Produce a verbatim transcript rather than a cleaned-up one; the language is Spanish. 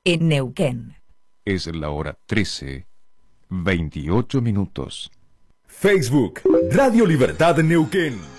en Neuquén. Es la hora trece, veintiocho minutos. Facebook, Radio Libertad Neuquén.